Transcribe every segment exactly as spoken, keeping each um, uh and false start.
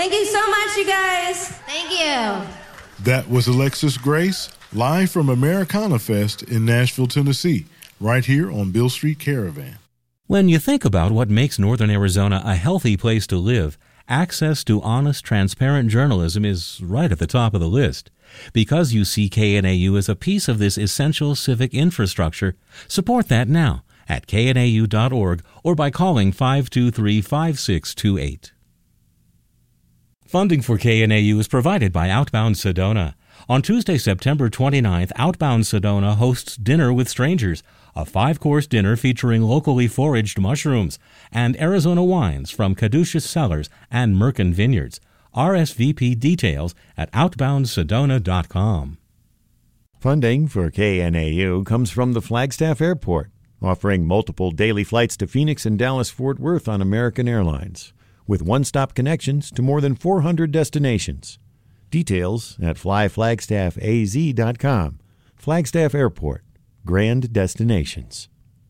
Thank you so much, you guys. Thank you. That was Alexis Grace, live from Americana Fest in Nashville, Tennessee, right here on Beale Street Caravan. When you think about what makes Northern Arizona a healthy place to live, access to honest, transparent journalism is right at the top of the list. Because you see K N A U as a piece of this essential civic infrastructure, support that now at K N A U dot org or by calling five two three, five six two eight. Funding for K N A U is provided by Outbound Sedona. On Tuesday, September twenty-ninth, Outbound Sedona hosts Dinner with Strangers, a five-course dinner featuring locally foraged mushrooms and Arizona wines from Caduceus Cellars and Merkin Vineyards. R S V P details at outbound sedona dot com. Funding for K N A U comes from the Flagstaff Airport, offering multiple daily flights to Phoenix and Dallas-Fort Worth on American Airlines, with one-stop connections to more than four hundred destinations. Details at fly flagstaff a z dot com. Flagstaff Airport, grand destinations.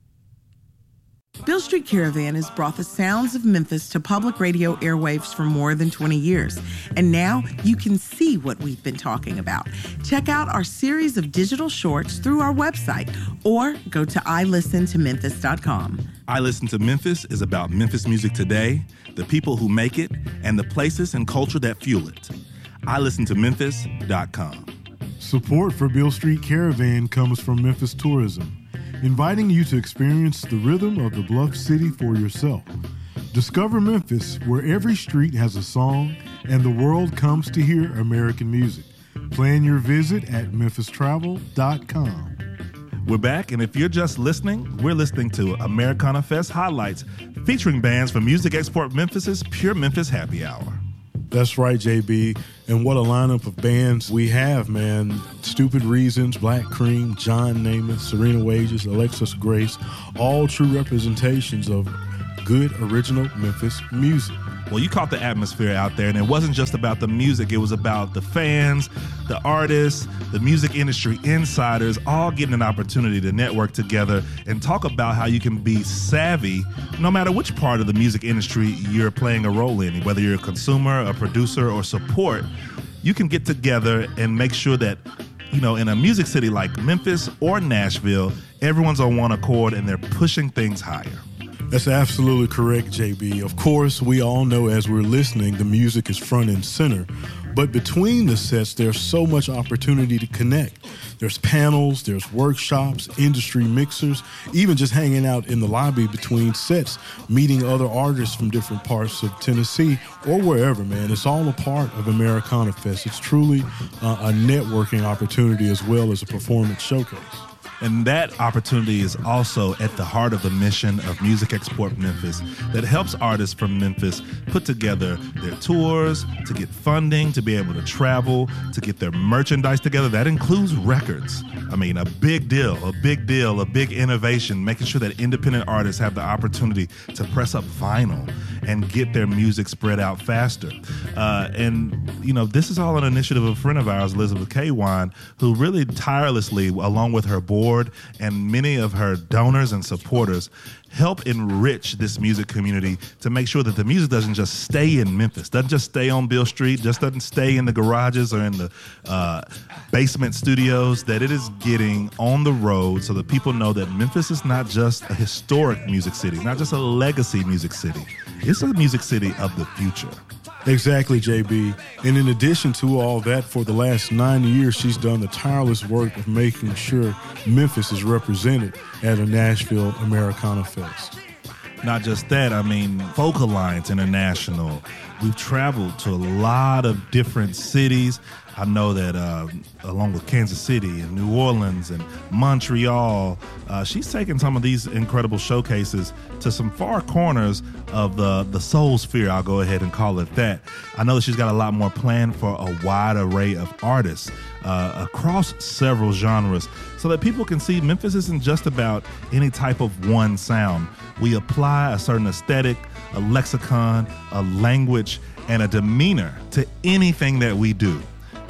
Beale Street Caravan has brought the sounds of Memphis to public radio airwaves for more than twenty years. And now you can see what we've been talking about. Check out our series of digital shorts through our website or go to i listen to memphis dot com. I Listen to Memphis is about Memphis music today, the people who make it, and the places and culture that fuel it. i listen to memphis dot com. Support for Beale Street Caravan comes from Memphis Tourism, inviting you to experience the rhythm of the Bluff City for yourself. Discover Memphis, where every street has a song and the world comes to hear American music. Plan your visit at memphis travel dot com. We're back, and if you're just listening, we're listening to Americana Fest highlights featuring bands from Music Export Memphis's Pure Memphis Happy Hour. That's right, J B. And what a lineup of bands we have, man. Stupid Reasons, Black Cream, John Namath, Serena Wages, Alexis Grace, all true representations of good original Memphis music. Well, you caught the atmosphere out there, and it wasn't just about the music. It was about the fans, the artists, the music industry insiders, all getting an opportunity to network together and talk about how you can be savvy no matter which part of the music industry you're playing a role in. Whether you're a consumer, a producer, or support, you can get together and make sure that, you know, in a music city like Memphis or Nashville, everyone's on one accord and they're pushing things higher. That's absolutely correct, J B. Of course, we all know as we're listening, the music is front and center. But between the sets, there's so much opportunity to connect. There's panels, there's workshops, industry mixers, even just hanging out in the lobby between sets, meeting other artists from different parts of Tennessee or wherever, man. It's all a part of Americana Fest. It's truly uh, a networking opportunity as well as a performance showcase. And that opportunity is also at the heart of the mission of Music Export Memphis that helps artists from Memphis put together their tours, to get funding, to be able to travel, to get their merchandise together. That includes records. I mean, a big deal, a big deal, a big innovation, making sure that independent artists have the opportunity to press up vinyl and get their music spread out faster. Uh, and, you know, this is all an initiative of a friend of ours, Elizabeth K-Wine, who really tirelessly, along with her board and many of her donors and supporters, help enrich this music community to make sure that the music doesn't just stay in Memphis, doesn't just stay on Beale Street, just doesn't stay in the garages or in the uh, basement studios, that it is getting on the road so that people know that Memphis is not just a historic music city, not just a legacy music city. It's a music city of the future. Exactly, J B. And in addition to all that, for the last nine years, she's done the tireless work of making sure Memphis is represented at a Nashville Americana Fest. Not just that, I mean, Folk Alliance International. We've traveled to a lot of different cities. I know that uh, along with Kansas City and New Orleans and Montreal, uh, she's taken some of these incredible showcases to some far corners of the, the soul sphere, I'll go ahead and call it that. I know that she's got a lot more planned for a wide array of artists uh, across several genres so that people can see Memphis isn't just about any type of one sound. We apply a certain aesthetic, a lexicon, a language, and a demeanor to anything that we do.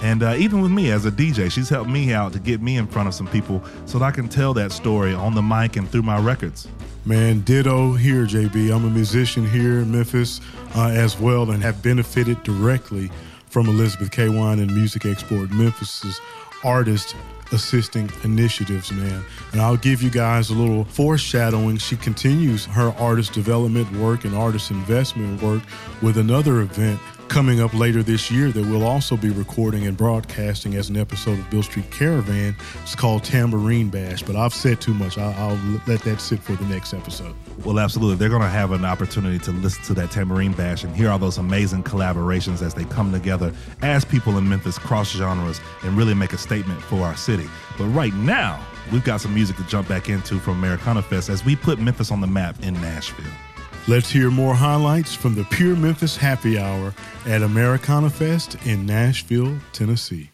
And uh, even with me as a D J, she's helped me out to get me in front of some people so that I can tell that story on the mic and through my records. Man, ditto here, J B. I'm a musician here in Memphis uh, as well, and have benefited directly from Elizabeth K. Wine and Music Export Memphis's artist assisting initiatives, man. And I'll give you guys a little foreshadowing. She continues her artist development work and artist investment work with another event coming up later this year that we'll also be recording and broadcasting as an episode of Bill Street Caravan. It's called Tambourine Bash, but I've said too much. I'll, I'll let that sit for the next episode. Well, absolutely. They're going to have an opportunity to listen to that Tambourine Bash and hear all those amazing collaborations as they come together as people in Memphis cross genres and really make a statement for our city. But right now, we've got some music to jump back into from Americana Fest as we put Memphis on the map in Nashville. Let's hear more highlights from the Pure Memphis Happy Hour at Americana Fest in Nashville, Tennessee.